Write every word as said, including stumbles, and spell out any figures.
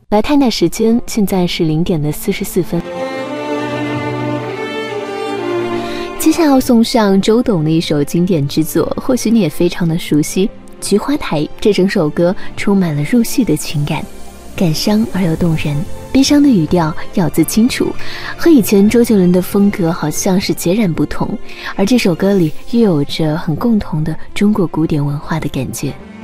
来看看时间，现在是零点的四十四分。接下来要送上周董的一首经典之作，或许你也非常的熟悉，《菊花台》。这整首歌充满了入戏的情感，感伤而又动人，悲伤的语调咬字清楚，和以前周杰伦的风格好像是截然不同，而这首歌里又有着很共同的中国古典文化的感觉。